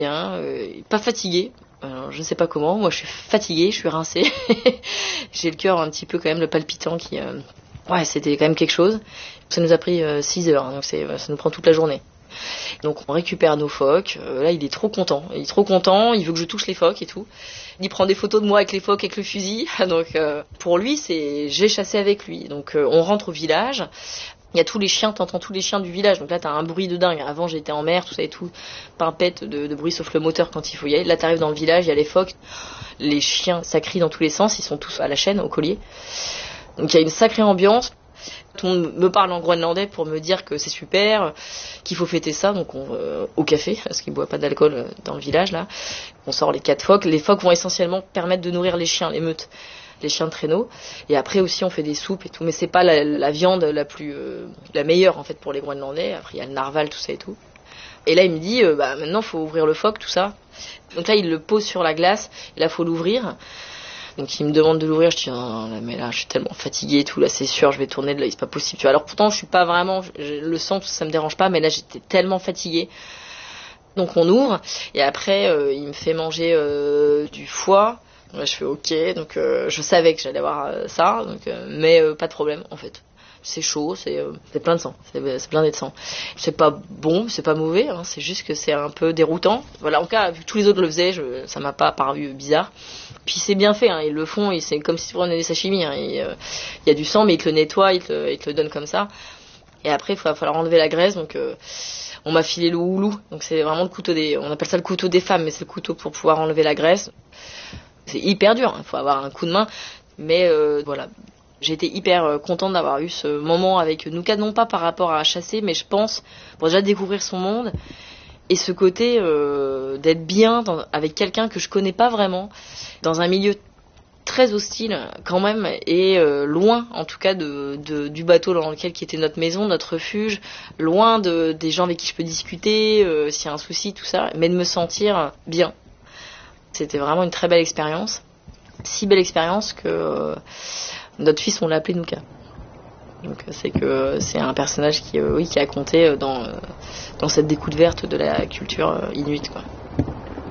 Bien, pas fatigué. Alors, je ne sais pas comment. Moi, je suis fatiguée, je suis rincée. J'ai le cœur un petit peu quand même le palpitant qui. Ouais, c'était quand même quelque chose. Ça nous a pris 6 heures, hein, donc ça nous prend toute la journée. Donc on récupère nos phoques. Là, il est trop content. Il est trop content. Il veut que je touche les phoques et tout. Il prend des photos de moi avec les phoques, avec le fusil. Donc pour lui, c'est j'ai chassé avec lui. Donc on rentre au village. Il y a tous les chiens, t'entends tous les chiens du village. Donc là, t'as un bruit de dingue. Avant, j'étais en mer, tout ça et tout. Pimpette de bruit sauf le moteur quand il faut y aller. Là, t'arrives dans le village, il y a les phoques. Les chiens, ça crie dans tous les sens. Ils sont tous à la chaîne, au collier. Donc il y a une sacrée ambiance. Tout le monde me parle en groenlandais pour me dire que c'est super, qu'il faut fêter ça. Donc on au café, parce qu'ils ne boivent pas d'alcool dans le village là. On sort les 4 phoques. Les phoques vont essentiellement permettre de nourrir les chiens, les meutes, les chiens de traîneau. Et après aussi on fait des soupes et tout. Mais c'est pas la viande la meilleure en fait pour les Groenlandais. Après il y a le narval, tout ça et tout. Et là il me dit maintenant faut ouvrir le phoque, tout ça. Donc là il le pose sur la glace. Et là faut l'ouvrir. Donc il me demande de l'ouvrir, je dis oh, mais là je suis tellement fatiguée et tout, là c'est sûr je vais tourner de l'œil, c'est pas possible. Tu vois. Alors pourtant je suis pas vraiment, je le sens, ça me dérange pas, mais là j'étais tellement fatiguée. Donc on ouvre et après il me fait manger du foie. Là je fais ok, donc je savais que j'allais avoir ça, donc, mais pas de problème en fait. C'est chaud, c'est plein de sang, c'est blindé de sang. C'est pas bon, c'est pas mauvais, hein, c'est juste que c'est un peu déroutant. Voilà, en tout cas, vu que tous les autres le faisaient, ça m'a pas paru bizarre. Puis c'est bien fait, hein, ils le font, c'est comme si tu prenais des sashimi. Hein, il y a du sang, mais ils te le nettoient, ils te le donnent comme ça. Et après, il va falloir enlever la graisse, donc on m'a filé le houlou. Donc c'est vraiment le couteau on appelle ça le couteau des femmes, mais c'est le couteau pour pouvoir enlever la graisse. C'est hyper dur, il faut avoir un coup de main, mais voilà. J'ai été hyper contente d'avoir eu ce moment avec Nouka, non pas par rapport à chasser, mais je pense pour déjà découvrir son monde et ce côté d'être bien avec quelqu'un que je connais pas vraiment, dans un milieu très hostile quand même et loin en tout cas du bateau dans lequel qui était notre maison, notre refuge, loin des gens avec qui je peux discuter s'il y a un souci, tout ça, mais de me sentir bien. C'était vraiment une très belle expérience, si belle expérience que notre fils, on l'a appelé Nouka. Donc c'est un personnage qui a compté dans cette découverte de la culture inuite, quoi.